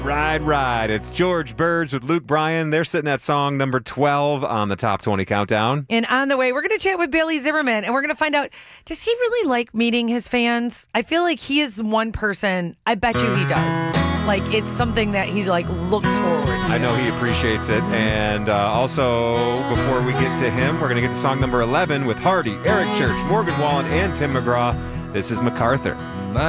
Ride, ride. It's George Burge with Luke Bryan. They're sitting at song number 12 on the Top 20 Countdown. And on the way, we're going to chat with Bailey Zimmerman, and we're going to find out, does he really like meeting his fans? I feel like he is one person, I bet you he does. Like, it's something that he, looks forward to. I know he appreciates it. And also, before we get to him, we're going to get to song number 11 with Hardy, Eric Church, Morgan Wallen, and Tim McGraw. This is MacArthur.